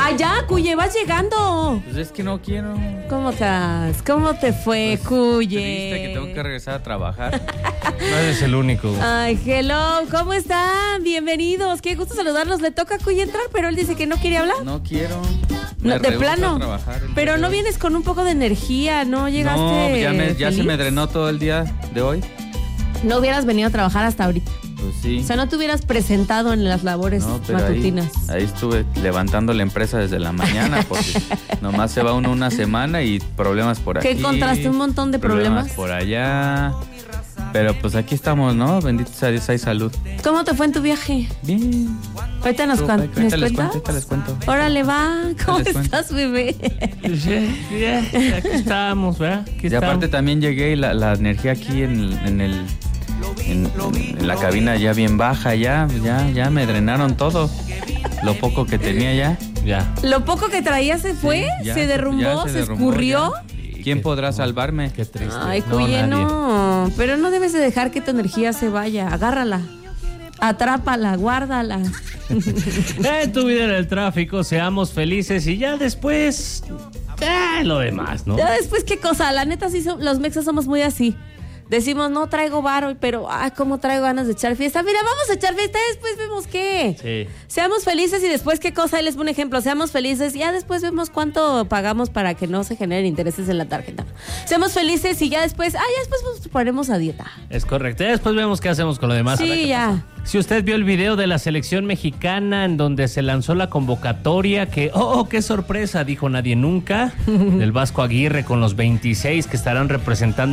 Ah, ya, Cuye, vas llegando. Pues es que no quiero. ¿Cómo estás? ¿Cómo te fue, Cuye? Triste que tengo que regresar a trabajar. No eres el único. Ay, hello, ¿cómo están? Bienvenidos. Qué gusto saludarlos. Le toca a Cuye entrar, pero él dice que no quiere hablar. No quiero. No, de plano. Pero no vienes con un poco de energía, ¿no? Llegaste. No, ya se me drenó todo el día de hoy. No hubieras venido a trabajar hasta ahorita. Pues sí. O sea, no te hubieras presentado en las labores matutinas. Ahí estuve levantando la empresa desde la mañana porque nomás se va uno una semana y problemas por aquí. ¿Qué encontraste? ¿Un montón de problemas? Por allá. Pero pues aquí estamos, ¿no? Bendito sea Dios, hay salud. ¿Cómo te fue en tu viaje? Bien. Ahorita nos Ahorita les cuento. Órale, va. ¿Cómo estás, bebé? Aquí estamos, ¿verdad? Y aparte también llegué y la energía aquí en la cabina ya bien baja, ya me drenaron todo. Lo poco que tenía ya. Lo poco que traía se fue, Sí, se derrumbó, se escurrió. Ya. ¿Quién podrá salvarme? Qué triste. Ay, Cuye, no. Pero no debes de dejar que tu energía se vaya. Agárrala. Atrápala, guárdala. En tu vida en el tráfico, seamos felices y ya después lo demás, ¿no? Ya después, ¿qué cosa? La neta, sí, los mexas somos muy así. Decimos, no traigo varo, pero cómo traigo ganas de echar fiesta. Mira, vamos a echar fiesta, después vemos qué. Sí. Seamos felices y después, ¿qué cosa? Ahí les pongo un ejemplo. Seamos felices y ya después vemos cuánto pagamos para que no se generen intereses en la tarjeta. Seamos felices y ya después, ya después nos ponemos a dieta. Es correcto. Ya después vemos qué hacemos con lo demás. Sí, ya. Si usted vio el video de la selección mexicana en donde se lanzó la convocatoria que, qué sorpresa, dijo nadie nunca, del Vasco Aguirre con los 26 que estarán representando